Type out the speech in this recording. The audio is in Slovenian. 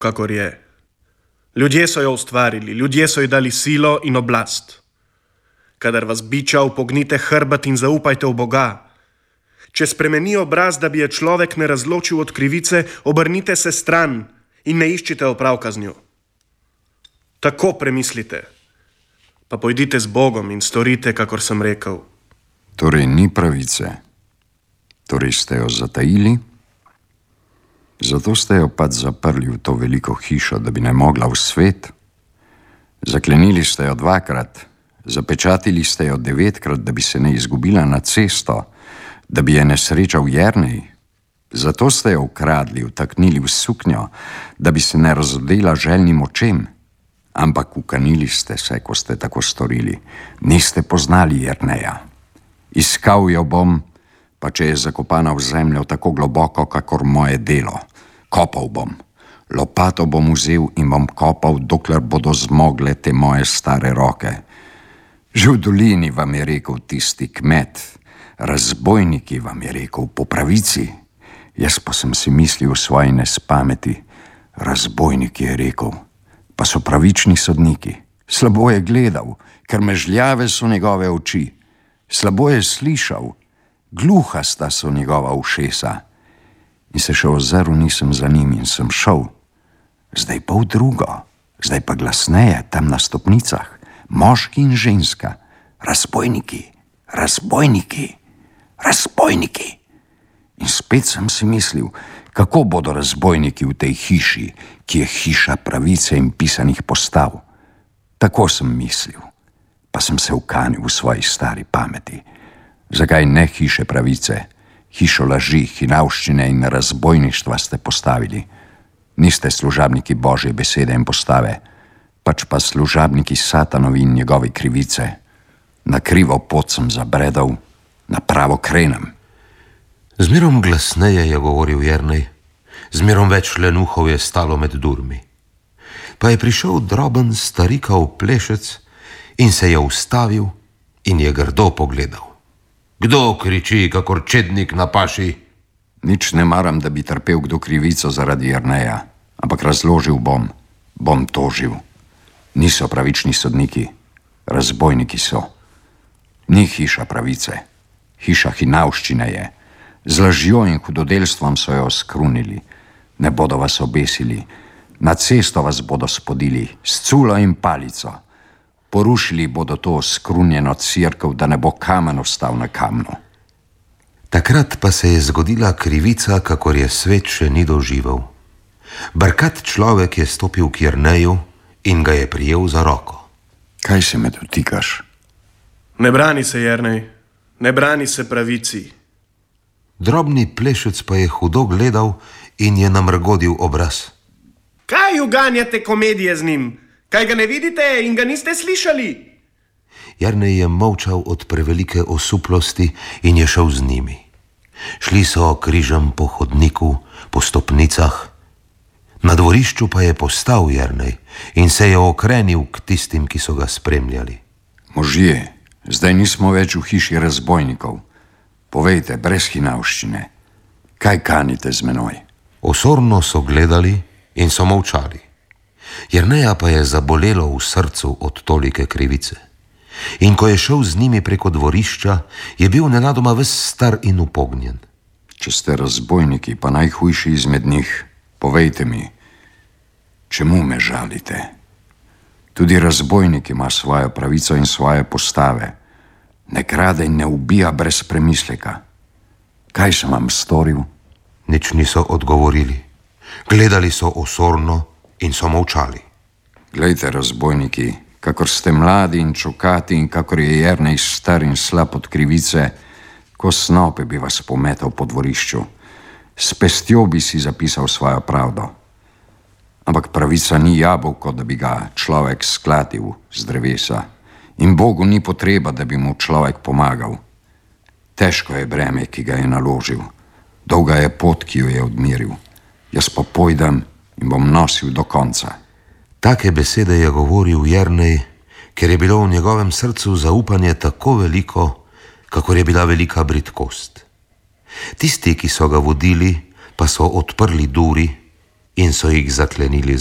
kakor je. Ljudje so jo ustvarili, ljudje so ji dali silo in oblast. Kadar vas biča, upognite hrbet in zaupajte v Boga. Če spremeni obraz, da bi je človek ne razločil od krivice, obrnite se stran in ne iščite opravka z njo. Tako premislite, pa pojdite z Bogom in storite, kakor sem rekel. Torej ni pravice. Torej ste jo zatajili? Zato ste jo pač zaprli v to veliko hišo, da bi ne mogla v svet? Zaklenili ste jo 2-krat, zapečatili ste jo 9-krat, da bi se ne izgubila na cesto, da bi je nesrečal Jernej? Zato ste jo ukradli, vtaknili v suknjo, da bi se ne razodela željnim očem? Ampak ukanili ste se, ko ste tako storili. Niste poznali Jerneja. Iskal jo bom, pa če je zakopana v zemljo tako globoko, kakor moje delo. Kopal bom. Lopato bom vzel in bom kopal, dokler bodo zmogle te moje stare roke. Že v dolini vam je rekel tisti kmet, razbojniki vam je rekel po pravici. Jaz pa sem si mislil v svoji nespameti, razbojniki je rekel, pa so pravični sodniki. Slabo je gledal, ker mežljave so njegove oči. Slabo je slišal, gluhasta so njegova ušesa. In se še ozrl nisem za njim in sem šel. Zdaj pa v drugo, zdaj pa glasneje tam na stopnicah, moški in ženska, razbojniki, razbojniki, razbojniki. In spet sem si mislil, kako bodo razbojniki v tej hiši, ki je hiša pravice in pisanih postav. Tako sem mislil, pa sem se ukanil v svoji stari pameti. Zakaj ne hiše pravice, hišo laži, hinavščine in razbojništva ste postavili? Niste služabniki Božje besede in postave, pač pa služabniki Satanovi in njegove krivice. Na krivo pot sem zabredal, na pravo krenem. Zmerom glasneje je govoril Jernej, zmerom več lenuhov je stalo med durmi. Pa je prišel droben starikav plešec in se je ustavil in je grdo pogledal. Kdo kriči, kakor čednik na paši? Nič ne maram, da bi trpel kdo krivico zaradi Jerneja, ampak razložil bom tožil. Niso pravični sodniki, razbojniki so. Ni hiša pravice, hiša hinavščine je. Z lažjo in hudodelstvom so jo skrunili. Ne bodo vas obesili, na cesto vas bodo spodili s culo in palico. Porušili bodo to skrunjeno cerkev, da ne bo kamen ostal na kamnu. Takrat pa se je zgodila krivica, kakor je svet še ni doživel. Brkat človek je stopil k Jerneju in ga je prijel za roko. Kaj se me dotikaš? Ne brani se, Jernej, ne brani se pravici. Drobni plešec pa je hudo gledal in je namrgodil obraz. Kaj uganjate komedije z njim? Kaj ga ne vidite in ga niste slišali? Jernej je molčal od prevelike osuplosti in je šel z njimi. Šli so križem po hodniku, po stopnicah. Na dvorišču pa je postal Jernej in se je okrenil k tistim, ki so ga spremljali. Možje, zdaj nismo več v hiši razbojnikov. Povejte, brez hinavščine, kaj kanite z menoj? Osorno so gledali in so molčali. Jerneja pa je zabolelo v srcu od tolike krivice. In ko je šel z njimi preko dvorišča, je bil nenadoma ves star in upognjen. Če ste razbojniki, pa najhujši izmed njih, povejte mi, čemu me žalite? Tudi razbojnik ima svojo pravico in svoje postave. Ne krade in ne ubija brez premisleka. Kaj sem vam storil? Nič niso odgovorili. Gledali so osorno in so molčali. Glejte, razbojniki, kakor ste mladi in čokati in kakor je Jernej star in slab od krivice, ko snope bi vas pometal po dvorišču. S pestjo bi si zapisal svojo pravdo. Ampak pravica ni jabolko, da bi ga človek sklatil z drevesa. In Bogu ni potreba, da bi mu človek pomagal. Težko je breme, ki ga je naložil. Dolga je pot, ki jo je odmiril. Jaz pa pojdem in bom nosil do konca. Take besede je govoril Jernej, ker je bilo v njegovem srcu zaupanje tako veliko, kakor je bila velika bridkost. Tisti, ki so ga vodili, pa so odprli duri in so jih zaklenili